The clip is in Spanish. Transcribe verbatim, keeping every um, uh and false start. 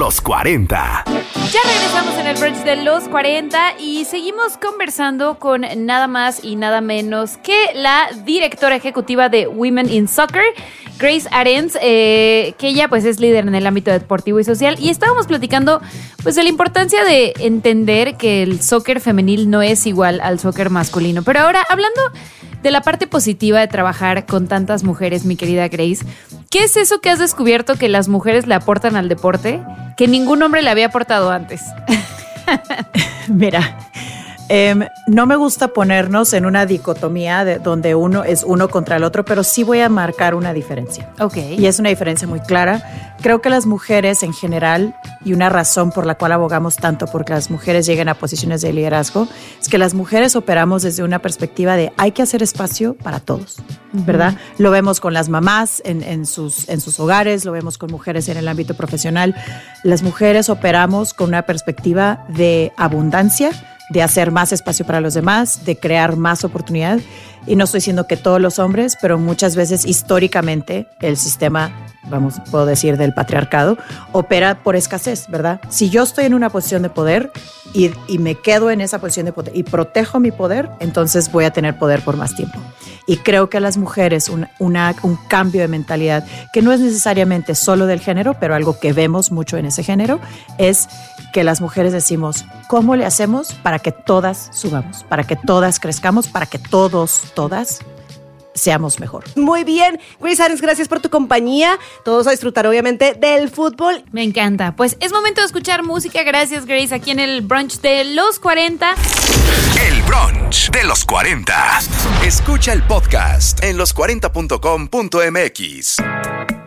los cuarenta. Ya regresamos en el brunch de los cuarenta y seguimos conversando con nada más y nada menos que la directora ejecutiva de Women in Soccer, Grace Arends, eh, que ella pues es líder en el ámbito deportivo y social, y estábamos platicando pues de la importancia de entender que el soccer femenil no es igual al soccer masculino. Pero ahora, hablando de la parte positiva de trabajar con tantas mujeres, mi querida Grace, ¿qué es eso que has descubierto que las mujeres le aportan al deporte que ningún hombre le había aportado antes? Mira, eh, no me gusta ponernos en una dicotomía de donde uno es uno contra el otro, pero sí voy a marcar una diferencia. Ok. Y es una diferencia muy clara. Creo que las mujeres en general, y una razón por la cual abogamos tanto porque las mujeres lleguen a posiciones de liderazgo, es que las mujeres operamos desde una perspectiva de hay que hacer espacio para todos, uh-huh. ¿verdad? Lo vemos con las mamás en, en, sus, en sus hogares, lo vemos con mujeres en el ámbito profesional. Las mujeres operamos con una perspectiva de abundancia, de hacer más espacio para los demás, de crear más oportunidad. Y no estoy diciendo que todos los hombres, pero muchas veces históricamente el sistema, vamos, puedo decir, del patriarcado, opera por escasez, ¿verdad? Si yo estoy en una posición de poder y, y me quedo en esa posición de poder y protejo mi poder, entonces voy a tener poder por más tiempo. Y creo que a las mujeres un, una, un cambio de mentalidad, que no es necesariamente solo del género, pero algo que vemos mucho en ese género, es que las mujeres decimos, ¿cómo le hacemos para que todas subamos, para que todas crezcamos, para que todos, todas seamos mejor? Muy bien, Grace Arends, gracias por tu compañía. Todos a disfrutar obviamente del fútbol. Me encanta. Pues es momento de escuchar música. Gracias, Grace, aquí en el brunch de los cuarenta. El brunch de los cuarenta. Escucha el podcast en los cuarenta punto com punto m x.